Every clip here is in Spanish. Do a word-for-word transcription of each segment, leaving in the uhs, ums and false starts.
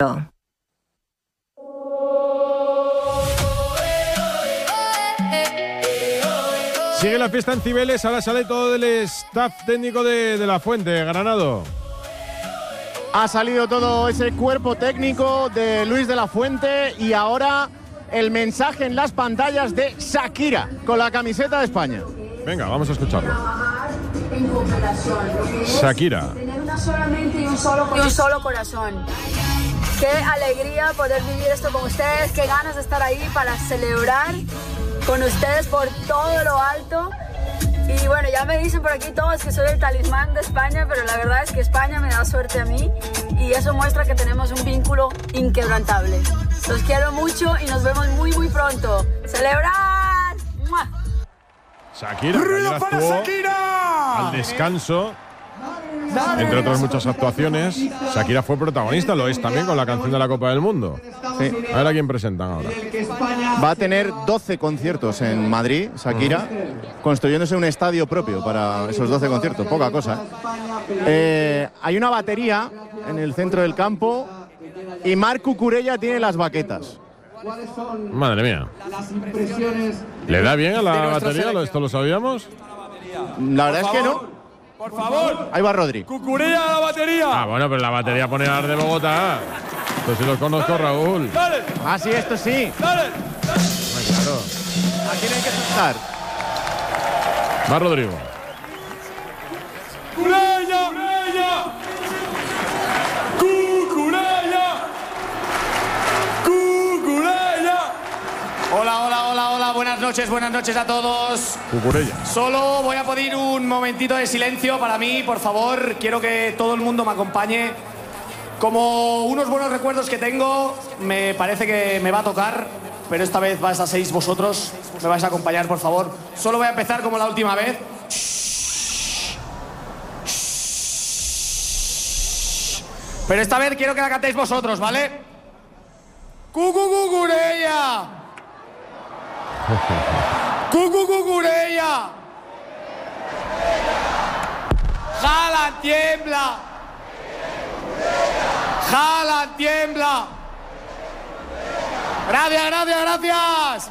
Sigue la fiesta en Cibeles, ahora sale todo el staff técnico de, de La Fuente, Granado. Ha salido todo ese cuerpo técnico de Luis de la Fuente y ahora el mensaje en las pantallas de Shakira con la camiseta de España. Venga, vamos a escucharlo. Shakira. Tener una sola mente y un solo, y un solo corazón. Qué alegría poder vivir esto con ustedes, qué ganas de estar ahí para celebrar con ustedes por todo lo alto. Y bueno, ya me dicen por aquí todos que soy el talismán de España, pero la verdad es que España me da suerte a mí y eso muestra que tenemos un vínculo inquebrantable. Los quiero mucho y nos vemos muy muy pronto. ¡Celebrar! ¡Mua! Shakira, que para actuó Shakira. al descanso, entre otras muchas actuaciones. Shakira fue protagonista, lo es también con la canción de la Copa del Mundo. Sí. A ver a quién presentan ahora. Va a tener doce conciertos en Madrid, Shakira, construyéndose un estadio propio para esos doce conciertos, poca cosa. Eh, hay una batería en el centro del campo y Marc Cucurella tiene las baquetas. Madre mía. ¿Le da bien a la batería? ¿Esto lo sabíamos? La verdad es que no. Por favor. Ahí va Rodri. Cucurella a la batería. Ah, bueno, pero la batería pone a de Bogotá. Esto sí lo conozco, Raúl. Dale. Ah, sí, esto sí. Dale. Muy claro. ¿A quién hay que saltar? Va Rodrigo. Cucurella. Cucurella. Cucurella. Cucurella. Hola, hola, hola, hola, buenas noches, buenas noches a todos. Cucurella. Solo voy a pedir un momentito de silencio para mí, por favor. Quiero que todo el mundo me acompañe. Como unos buenos recuerdos que tengo, me parece que me va a tocar, pero esta vez vais a seis vosotros. Me vais a acompañar, por favor. Solo voy a empezar como la última vez. Pero esta vez quiero que la cantéis vosotros, ¿vale? Cucucucurella. Cucucucurella. Jala, tiembla. Jala, tiembla. Gracias, gracias, gracias.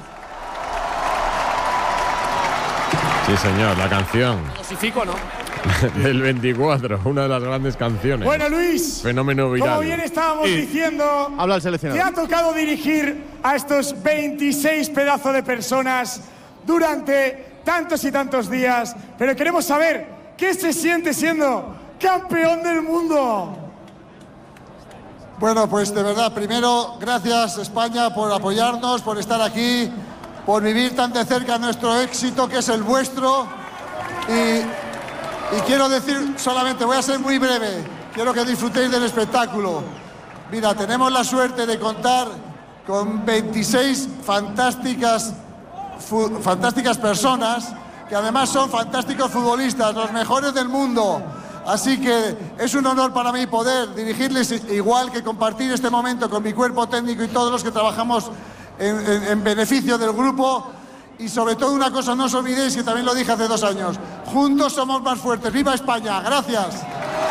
Sí, señor, la canción Dosifico, ¿no? del veinticuatro, una de las grandes canciones. Bueno, Luis. Fenómeno viral. Como bien estábamos Y- diciendo, Habla el te ha seleccionador. tocado dirigir a estos veintiséis pedazos de personas durante tantos y tantos días, pero queremos saber qué se siente siendo campeón del mundo. Bueno, pues de verdad, primero, gracias España por apoyarnos, por estar aquí, por vivir tan de cerca nuestro éxito, que es el vuestro. Y, y quiero decir solamente, voy a ser muy breve, quiero que disfrutéis del espectáculo. Mira, tenemos la suerte de contar con veintiséis fantásticas, fu- fantásticas personas, que además son fantásticos futbolistas, los mejores del mundo. Así que es un honor para mí poder dirigirles, igual que compartir este momento con mi cuerpo técnico y todos los que trabajamos en, en- en beneficio del grupo. Y sobre todo una cosa, no os olvidéis, que también lo dije hace dos años, juntos somos más fuertes. ¡Viva España! ¡Gracias!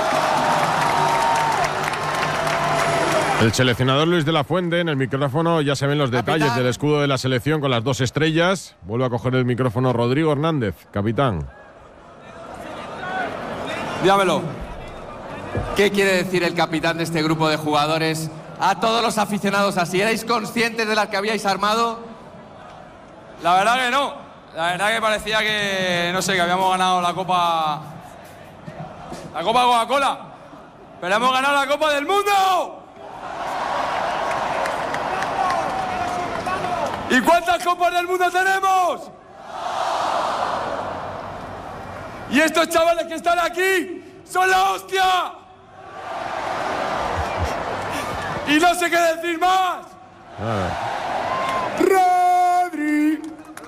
El seleccionador Luis de la Fuente, en el micrófono ya se ven los detalles Capitán. del escudo de la selección con las dos estrellas. Vuelve a coger el micrófono Rodrigo Hernández, capitán. Dígamelo. ¿Qué quiere decir el capitán de este grupo de jugadores a todos los aficionados así? ¿Erais conscientes de las que habíais armado? La verdad que no. La verdad que parecía que, no sé, que habíamos ganado la Copa... La Copa Coca-Cola. Pero hemos ganado la Copa del Mundo. ¿Y cuántas Copas del Mundo tenemos? Y estos chavales que están aquí son la hostia. Y no sé qué decir más. Rodri.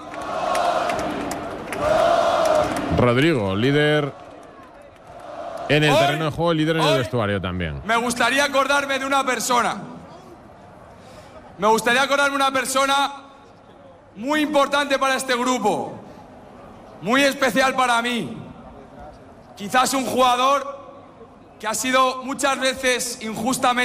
Rodrigo, líder en el Hoy- terreno de juego, líder en el hoy- vestuario también. Me gustaría acordarme de una persona. Me gustaría acordarme de una persona muy importante para este grupo. Muy especial para mí. Quizás un jugador que ha sido muchas veces injustamente